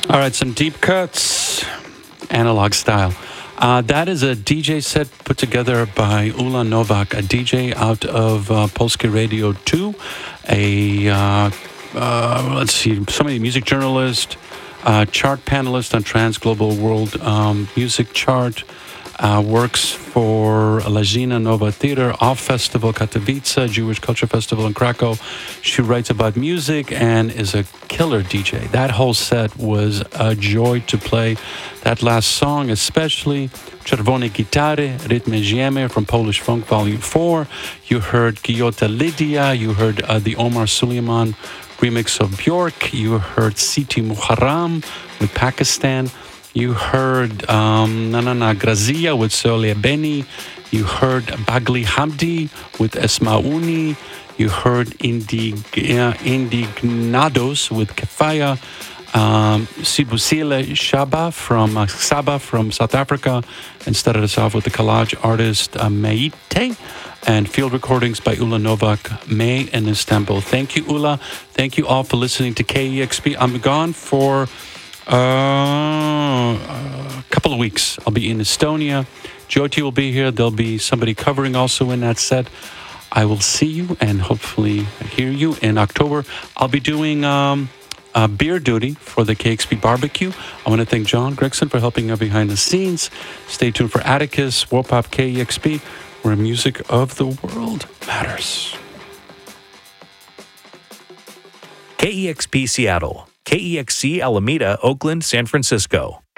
All right, some deep cuts, analog style. That is a DJ set put together by Ula Novak, a DJ out of Polskie Radio 2, let's see, somebody, music journalist, chart panelist on Trans Global World Music Chart, works for Lajina Nova Theater, Off Festival Katowice, Jewish Culture Festival in Krakow. She writes about music and is a killer DJ. That whole set was a joy to play. That last song especially, Czerwone Gitary, Rytmy Ziemi from Polish Funk Volume 4. You heard Giota Lydia, you heard the Omar Suleiman remix of Bjork, you heard Siti Muharram with Pakistan. You heard Nanana Grazia with Solia Beni. You heard Bagli Hamdi with Esmauni. You heard Indignados with Kefaya. Sibusile Saba from South Africa. And started us off with the collage artist Meite. And field recordings by Ula Novak, May in Istanbul. Thank you, Ula. Thank you all for listening to KEXP. I'm gone for a couple of weeks. I'll be in Estonia. Jyoti will be here. There'll be somebody covering also in that set. I will see you and hopefully hear you in October. I'll be doing beer duty for the KXP barbecue. I want to thank John Gregson for helping out behind the scenes. Stay tuned for Atticus, Warpop KEXP, where music of the world matters. KEXP Seattle, KEXC Alameda, Oakland, San Francisco.